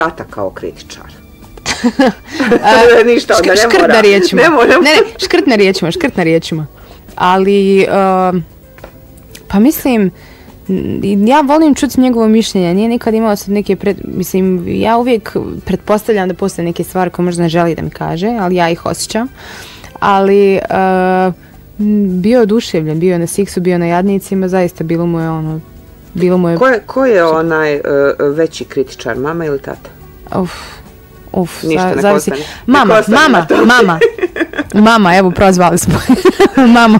tata kao kritičar? Ništa, onda ne mora. Ne, škrt na riječima. Ali, pa mislim, ja volim čuti njegovo mišljenje, nije nikad imao sad neke, mislim, ja uvijek pretpostavljam da postoje neke stvari koje možda ne želi da mi kaže, ali ja ih osjećam. Ali, bio je oduševljen, bio je na Siksu, bio je na Jadnicima, zaista bilo mu je... Ko je onaj veći kritičar, mama ili tata? Ništa, zavisi. Mama, evo, prozvali smo. Mama.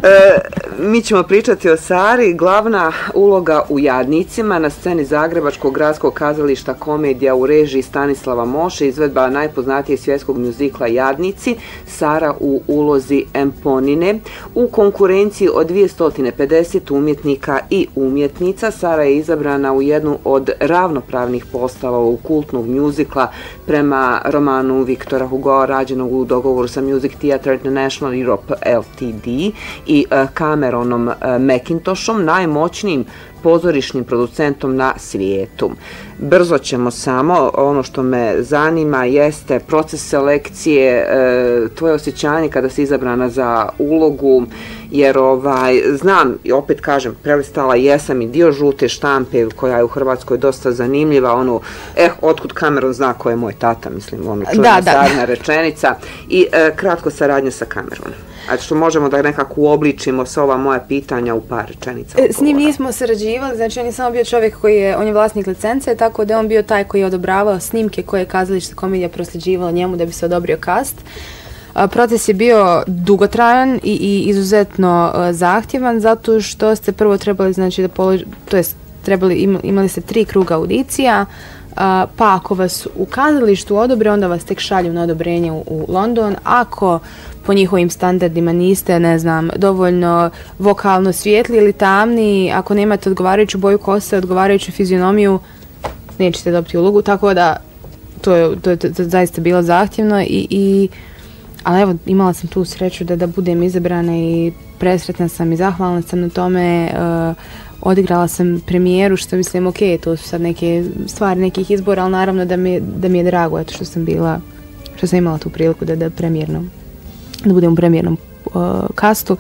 Mi ćemo pričati o Sari. Glavna uloga u Jadnicima na sceni Zagrebačkog gradskog kazališta komedija u režiji Stanislava Moše, izvedba najpoznatijeg svjetskog mjuzikla Jadnici, Sara u ulozi Emponine. U konkurenciji od 250 umjetnika i umjetnica, Sara je izabrana u jednu od ravnopravnih postava u kultnog mjuzikla prema romanu Viktora Hugoa, rađenog u dogovoru sa Music Theatre International Europe Ltd. I Cameronom McIntoshom, najmoćnijim pozorišnim producentom na svijetu. Brzo ćemo samo, ono što me zanima jeste proces selekcije, tvoje osjećanje kada si izabrana za ulogu, jer znam, i opet kažem, prelistala jesam i dio žute štampe koja je u Hrvatskoj dosta zanimljiva, otkud Cameron zna ko je moj tata, mislim, čuvena starna rečenica, i kratko saradnja sa Cameronom. A što možemo da nekako uobličimo sva ova moja pitanja u par rečenica. S njim nismo sarađivali, znači on je samo bio čovjek on je vlasnik licence, tako da on bio taj koji je odobravao snimke koje je kazalište komedija prosljeđivala njemu da bi se odobrio kast. Proces je bio dugotrajan i izuzetno zahtjevan, zato što ste prvo trebali, znači, imali ste 3 kruga audicija, pa ako vas u kazalištu odobre, onda vas tek šalju na odobrenje u London. Ako po njihovim standardima niste, ne znam, dovoljno vokalno svijetli ili tamni, ako nemate odgovarajuću boju kose, odgovarajuću fizionomiju, nećete dobiti ulogu, tako da to je zaista bilo zahtjevno ali evo, imala sam tu sreću da budem izabrana i presretna sam i zahvalna sam na tome. Odigrala sam premijeru, što mislim, ok, to su sad neke stvari nekih izbora, ali naravno da mi je drago, eto, što sam imala tu priliku da budem u premijernom kastu.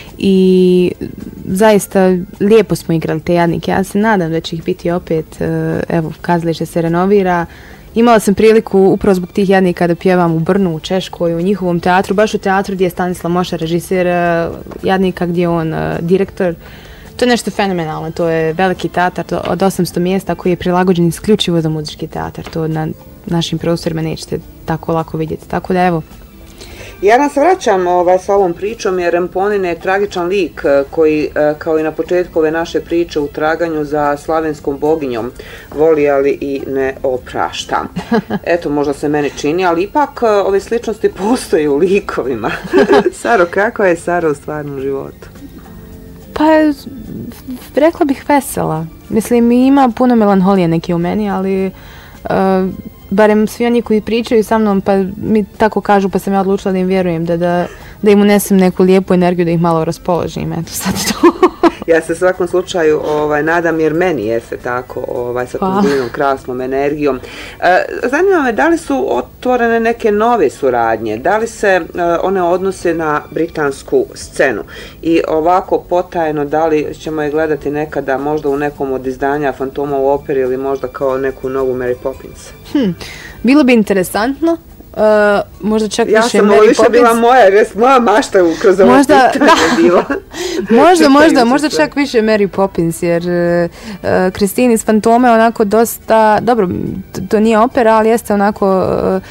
I zaista lijepo smo igrali te Jadnike. Ja se nadam da će ih biti opet, evo, kazalište se renovira. Imala sam priliku upravo zbog tih Jadnika da pjevam u Brnu, u Češkoj, u njihovom teatru, baš u teatru gdje je Stanislav Moša režiser Jadnika, gdje je on direktor. To je nešto fenomenalno, to je veliki teatar od 800 mjesta koji je prilagođen isključivo za muzički teatar. To na našim prostorima nećete tako lako vidjeti, tako da evo. Ja nas vraćam sa ovom pričom jer Emponine je tragičan lik koji, kao i na početku ove naše priče, u traganju za slavenskom boginjom voli, ali i ne oprašta. Eto, možda se meni čini, ali ipak ove sličnosti postoje u likovima. Saro, kako je Sara u stvarnom životu? Pa, rekla bih vesela. Mislim, ima puno melanholije neke u meni, ali barem svi oni koji pričaju sa mnom, pa mi tako kažu, pa sam ja odlučila da im vjerujem, da im unesem neku lijepu energiju, da ih malo raspoložim. Eto, sad to. Ja se u svakom slučaju nadam, jer meni jeste tako, sa tom divnom, krasnom energijom. Zanima me, da li su otvorene neke nove suradnje, da li se one odnose na britansku scenu i ovako potajno, da li ćemo je gledati nekada možda u nekom od izdanja Fantoma u operi ili možda kao neku novu Mary Poppins? Bilo bi interesantno. Možda čak više Mary Poppins. Ja sam više bila moja mašta kroz ovo pitanje bila. Možda čak više Mary Poppins, jer Christine iz Fantome onako dosta, dobro, to nije opera, ali jeste onako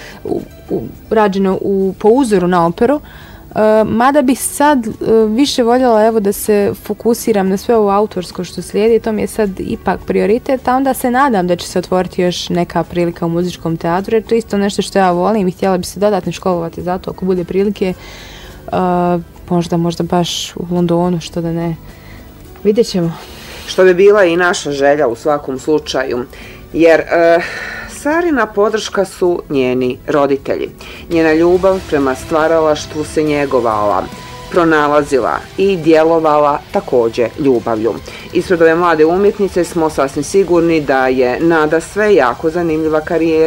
rađeno po uzoru na operu. Mada bih sad više voljela, evo, da se fokusiram na sve ovo autorsko što slijedi, to mi je sad ipak prioritet, a onda se nadam da će se otvoriti još neka prilika u muzičkom teatru, jer to je isto nešto što ja volim i htjela bi se dodatno školovati za to ako bude prilike, možda baš u Londonu, što da ne, vidjet ćemo. Što bi bila i naša želja u svakom slučaju, jer Sarina podrška su njeni roditelji. Njena ljubav prema stvaralaštvu se njegovala, pronalazila i djelovala također ljubavlju. Ispred ove mlade umjetnice smo sasvim sigurni da je nadasve jako zanimljiva karijera